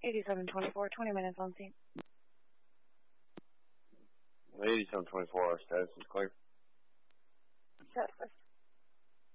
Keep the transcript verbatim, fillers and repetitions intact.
eighty-seven twenty-four, twenty minutes on scene. eighty-seven twenty-four, status is clear. Set.